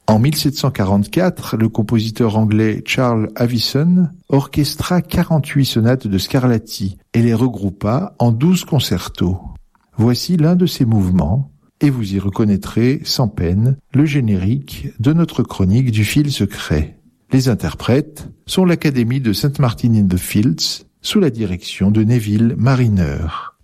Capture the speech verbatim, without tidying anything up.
En mille sept cent quarante-quatre, le compositeur anglais Charles Avison orchestra quarante-huit sonates de Scarlatti et les regroupa en douze concertos. Voici l'un de ces mouvements, et vous y reconnaîtrez sans peine le générique de notre chronique du fil secret. Les interprètes sont l'Académie de Saint Martin-in-the-Fields sous la direction de Neville Marriner.